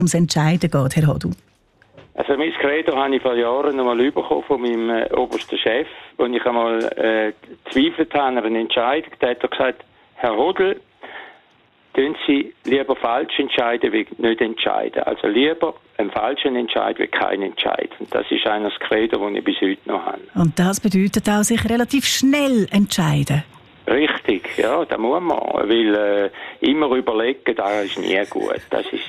ums Entscheiden geht, Herr Hodl? Also mein Credo habe ich vor Jahren noch mal bekommen von meinem obersten Chef, als ich einmal gezweifelt habe an einer Entscheidung. Da hat er gesagt, Herr Hodl, tun Sie lieber falsch entscheiden, wie nicht entscheiden. Also lieber einen falschen Entscheid, wie keinen Entscheid. Und das ist einer das Credo, das ich bis heute noch habe. Und das bedeutet auch, sich relativ schnell entscheiden. Richtig, ja, da muss man. Weil immer überlegen, das ist nie gut. Das ist...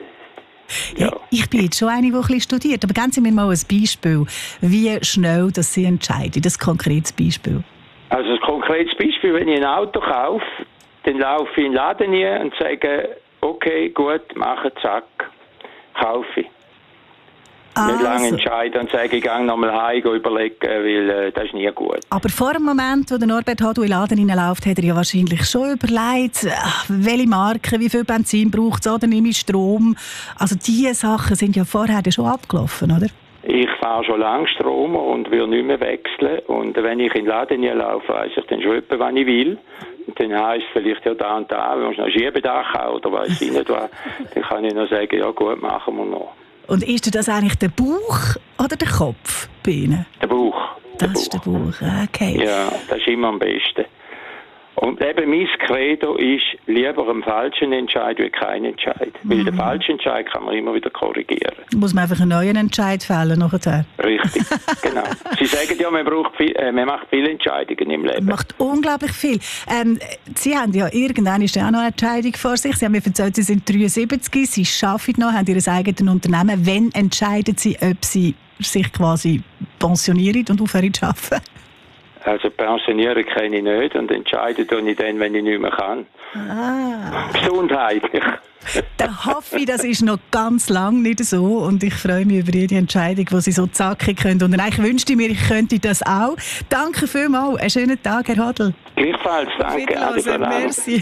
Ja. Ich bin jetzt schon eine, die ein bisschen studiert, aber geben Sie mir mal ein Beispiel, wie schnell dass Sie entscheiden. Das ist ein konkretes Beispiel. Also ein konkretes Beispiel, wenn ich ein Auto kaufe, dann laufe ich in den Laden rein und sage, okay, gut, mache, zack, kaufe ich. Nicht lange entscheiden und sage, ich gehe nochmal heim, überlegen, weil das ist nie gut. Aber vor dem Moment, wo der Norbert Hodl in den Laden reinläuft, hat er ja wahrscheinlich schon überlegt, welche Marke, wie viel Benzin braucht es oder nehme ich Strom. Also diese Sachen sind ja vorher schon abgelaufen, oder? Ich fahre schon lange Strom und will nicht mehr wechseln. Und wenn ich in den Laden laufe, weiss ich dann schon etwa, was ich will. Und dann heisst es vielleicht ja da und da, wenn wir noch Schiebedach haben oder weiss ich nicht was, dann kann ich noch sagen, ja gut, machen wir noch. Und ist das eigentlich der Bauch oder der Kopf bei Ihnen? Der Bauch. Das ist der Bauch, okay. Ja, das ist immer am besten. Und eben mein Credo ist, lieber einen falschen Entscheid wie keinen Entscheid. Weil den falschen Entscheid kann man immer wieder korrigieren. Muss man einfach einen neuen Entscheid fällen nachher. Richtig, genau. Sie sagen ja, man macht viele Entscheidungen im Leben. Man macht unglaublich viel. Sie haben ja irgendwann ist ja auch noch eine Entscheidung vor sich. Sie haben mir erzählt, Sie sind 73, Sie arbeiten noch, haben Ihr eigenes Unternehmen. Wann entscheiden Sie, ob Sie sich quasi pensionieren und aufhören zu arbeiten? Also pensionieren kann ich nicht und entscheiden tue ich dann, wenn ich nicht mehr kann. Gesundheitlich. Dann hoffe ich, das ist noch ganz lange nicht so und ich freue mich über jede Entscheidung, die Sie so zackig können. Und eigentlich wünschte ich mir, ich könnte das auch. Danke vielmals. Einen schönen Tag, Herr Hodl. Gleichfalls, danke. Merci.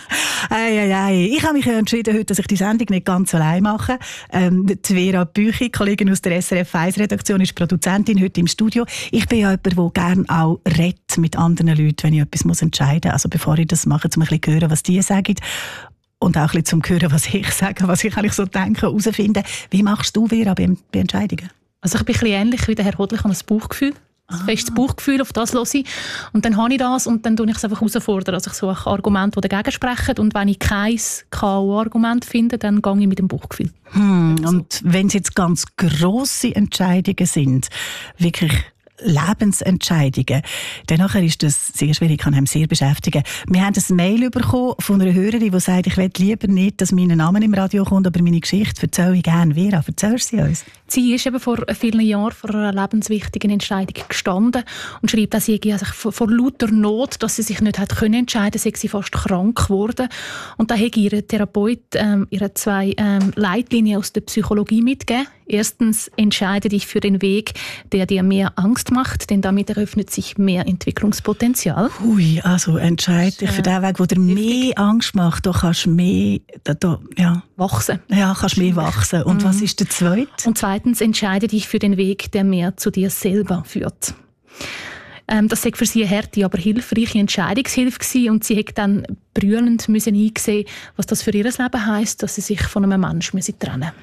Ich habe mich entschieden, heute, dass ich die Sendung nicht ganz allein mache. Die Vera Büchi, Kollegin aus der SRF 1-Redaktion, ist Produzentin heute im Studio. Ich bin ja jemand, der gerne auch redet mit anderen Leuten, wenn ich etwas entscheiden muss. Also bevor ich das mache, um ein bisschen zu hören, was die sagen. Und auch ein bisschen zum Hören, was ich sage, was ich eigentlich so denke, herausfinden. Wie machst du, Vera, bei Entscheidungen? Also ich bin ein bisschen ähnlich wie der Herr Hodl, ich habe ein Bauchgefühl. Ein festes Bauchgefühl, auf das höre ich. Und dann habe ich das und dann tue ich es einfach herausfordern. Also ich suche Argumente, die dagegen sprechen. Und wenn ich kein K.O.-Argument finde, dann gehe ich mit dem Bauchgefühl. Und wenn es jetzt ganz grosse Entscheidungen sind, wirklich Lebensentscheidungen, dann ist das sehr schwierig, kann einem sehr beschäftigen. Wir haben ein Mail bekommen von einer Hörerin, die sagt, ich will lieber nicht, dass mein Name im Radio kommt, aber meine Geschichte erzähle ich gerne. Vera, erzählst du sie uns? Sie ist eben vor vielen Jahren vor einer lebenswichtigen Entscheidung gestanden und schreibt, dass sie vor lauter Not, dass sie sich nicht hat können entscheiden, sei sie fast krank geworden. Und da hat ihr Therapeut ihre 2 Leitlinien aus der Psychologie mitgegeben. Erstens, entscheide dich für den Weg, der dir mehr Angst macht, denn damit eröffnet sich mehr Entwicklungspotenzial. Also entscheide dich für den Weg, der dir mehr Angst macht. Da kannst du mehr wachsen. Ja, kannst mehr wachsen. Und was ist der zweite? Und zweitens, entscheide dich für den Weg, der mehr zu dir selber führt. Das war für sie eine harte, aber hilfreiche Entscheidungshilfe gewesen. Und sie hat dann brüllend einsehen, was das für ihr Leben heisst, dass sie sich von einem Menschen trennen müssen.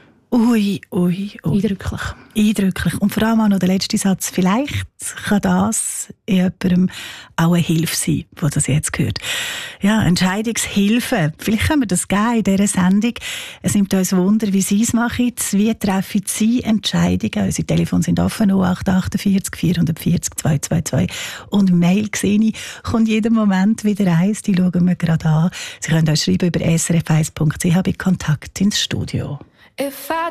Eindrücklich. Und vor allem auch noch der letzte Satz. Vielleicht kann das jemandem auch eine Hilfe sein, der das jetzt gehört. Ja, Entscheidungshilfe. Vielleicht können wir das geben in dieser Sendung. Es nimmt uns Wunder, wie Sie es machen. Wie treffen Sie Entscheidungen? Unsere Telefone sind offen, 0848 440 222. Und Mail sehe ich, kommt jeden Moment wieder eins. Die schauen wir gerade an. Sie können uns schreiben über srf1.ch bei Kontakt ins Studio.